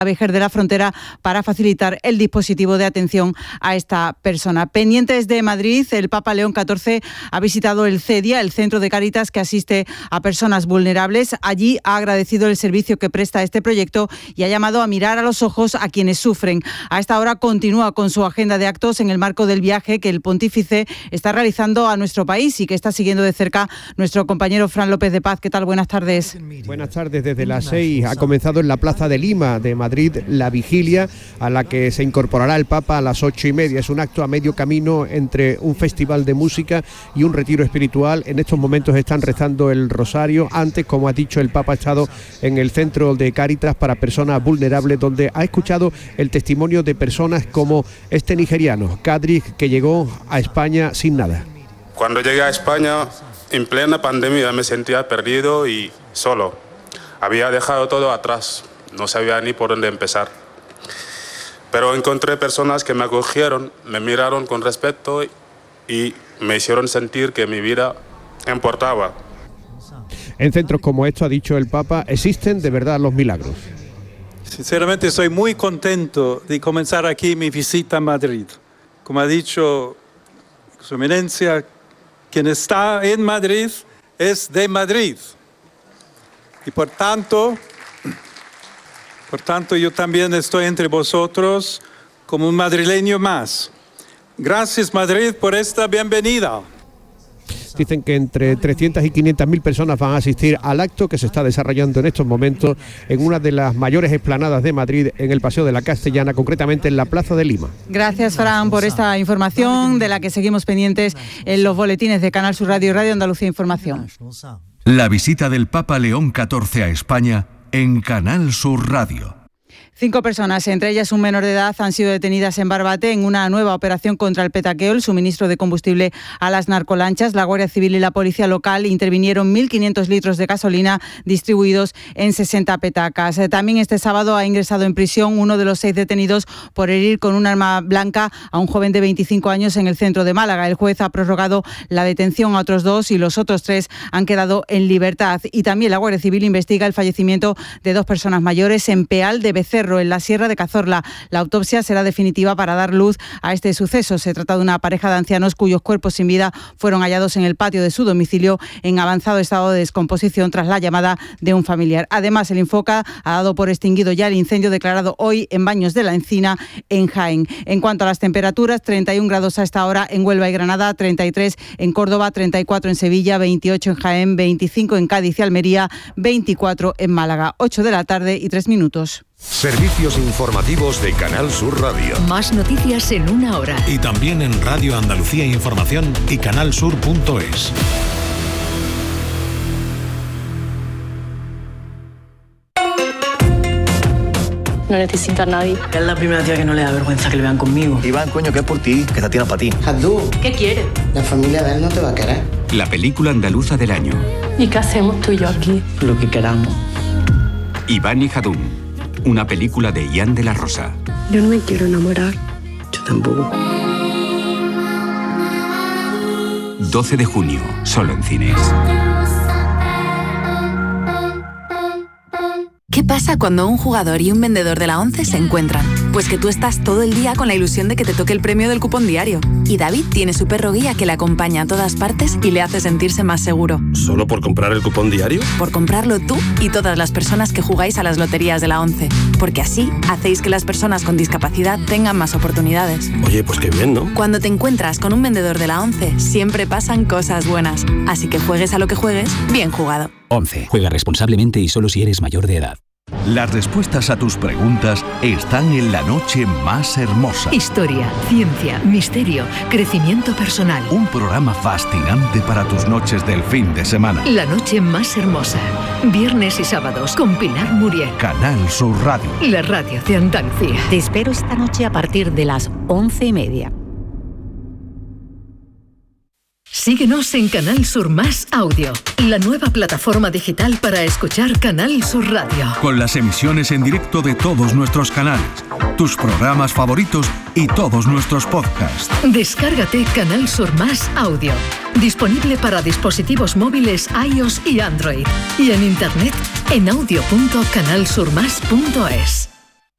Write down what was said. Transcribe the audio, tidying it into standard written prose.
Vejer de la Frontera para facilitar el dispositivo de atención a esta persona. Pendientes de Madrid, el Papa León XIV ha visitado el CEDIA, el Centro de Cáritas que asiste a personas vulnerables. Allí ha agradecido el servicio que presta este proyecto y ha llamado a mirar a los ojos a quienes sufren. A esta hora continúa con su agenda de actos en el marco del viaje que el pontífice está realizando a nuestro país y que está siguiendo de cerca nuestro compañero Fran López de Paz. ¿Qué tal? Buenas tardes. Buenas tardes. Desde las 6 ha comenzado en la Plaza de Lima de Madrid la vigilia a la que se incorporará el Papa a las 8:30. Es un acto a medio camino entre un festival de música y un retiro espiritual. En estos momentos están rezando el rosario. Antes, como ha dicho, el Papa ha estado en el Centro de Cáritas para personas vulnerables, donde ha escuchado el testimonio de personas como este nigeriano, Kadri, que llegó a España sin nada. Cuando llegué a España, en plena pandemia, me sentía perdido y solo. Había dejado todo atrás. No sabía ni por dónde empezar. Pero encontré personas que me acogieron, me miraron con respeto y me hicieron sentir que mi vida importaba. En centros como estos, ha dicho el Papa, existen de verdad los milagros. Sinceramente estoy muy contento de comenzar aquí mi visita a Madrid. Como ha dicho Su Eminencia, quien está en Madrid es de Madrid. Y por tanto, yo también estoy entre vosotros como un madrileño más. Gracias, Madrid, por esta bienvenida. Dicen que entre 300 y 500.000 personas van a asistir al acto que se está desarrollando en estos momentos en una de las mayores explanadas de Madrid, en el Paseo de la Castellana, concretamente en la Plaza de Lima. Gracias, Fran, por esta información de la que seguimos pendientes en los boletines de Canal Sur Radio y Radio Andalucía Información. La visita del Papa León XIV a España en Canal Sur Radio. 5 personas, entre ellas un menor de edad, han sido detenidas en Barbate en una nueva operación contra el petaqueo, el suministro de combustible a las narcolanchas. La Guardia Civil y la Policía Local intervinieron 1.500 litros de gasolina distribuidos en 60 petacas. También este sábado ha ingresado en prisión uno de los 6 detenidos por herir con un arma blanca a un joven de 25 años en el centro de Málaga. El juez ha prorrogado la detención a otros 2 y los otros 3 han quedado en libertad. Y también la Guardia Civil investiga el fallecimiento de 2 personas mayores en Peal de Becerro, en la Sierra de Cazorla. La autopsia será definitiva para dar luz a este suceso. Se trata de una pareja de ancianos cuyos cuerpos sin vida fueron hallados en el patio de su domicilio en avanzado estado de descomposición tras la llamada de un familiar. Además, el Infoca ha dado por extinguido ya el incendio declarado hoy en Baños de la Encina, en Jaén. En cuanto a las temperaturas, 31 grados a esta hora en Huelva y Granada, 33 en Córdoba, 34 en Sevilla, 28 en Jaén, 25 en Cádiz y Almería, 24 en Málaga. 8 de la tarde y 3 minutos. Servicios informativos de Canal Sur Radio. Más noticias en una hora. Y también en Radio Andalucía Información y canalsur.es. No necesito a nadie. Es la primera tía que no le da vergüenza que le vean conmigo. Iván, coño, que es por ti, que esta tía no es para ti. Abdú, ¿qué quieres? La familia de él no te va a querer. La película andaluza del año. ¿Y qué hacemos tú y yo aquí? Lo que queramos. Iván y Jadún, una película de Ian de la Rosa. Yo no me quiero enamorar. Yo tampoco. 12 de junio, solo en cines. ¿Qué pasa cuando un jugador y un vendedor de la ONCE se encuentran? Pues que tú estás todo el día con la ilusión de que te toque el premio del cupón diario. Y David tiene su perro guía que le acompaña a todas partes y le hace sentirse más seguro. ¿Solo por comprar el cupón diario? Por comprarlo tú y todas las personas que jugáis a las loterías de la ONCE. Porque así hacéis que las personas con discapacidad tengan más oportunidades. Oye, pues qué bien, ¿no? Cuando te encuentras con un vendedor de la ONCE, siempre pasan cosas buenas. Así que juegues a lo que juegues, bien jugado. ONCE. Juega responsablemente y solo si eres mayor de edad. Las respuestas a tus preguntas están en La Noche Más Hermosa. Historia, ciencia, misterio, crecimiento personal. Un programa fascinante para tus noches del fin de semana. La Noche Más Hermosa. Viernes y sábados con Pilar Muriel. Canal Sur Radio. La radio de Andalucía. Te espero esta noche a partir de las 11:30. Síguenos en Canal Sur Más Audio, la nueva plataforma digital para escuchar Canal Sur Radio. Con las emisiones en directo de todos nuestros canales, tus programas favoritos y todos nuestros podcasts. Descárgate Canal Sur Más Audio, disponible para dispositivos móviles iOS y Android, y en internet en audio.canalsurmas.es.